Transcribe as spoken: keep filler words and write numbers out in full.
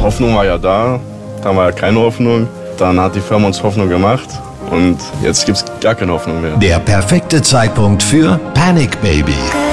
Hoffnung war ja da, da war ja keine Hoffnung. Dann hat die Firma uns Hoffnung gemacht und jetzt gibt's gar keine Hoffnung mehr. Der perfekte Zeitpunkt für Panic Baby.